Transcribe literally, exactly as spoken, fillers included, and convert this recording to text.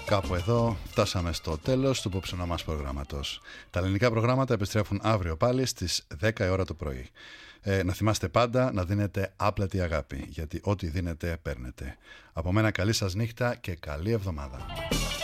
Κάπου εδώ φτάσαμε στο τέλος του απόψινού μας προγράμματος. Τα ελληνικά προγράμματα επιστρέφουν αύριο πάλι στις δέκα η ώρα το πρωί. Ε, να θυμάστε πάντα να δίνετε άπλατη αγάπη, γιατί ό,τι δίνετε παίρνετε. Από μένα καλή σας νύχτα και καλή εβδομάδα.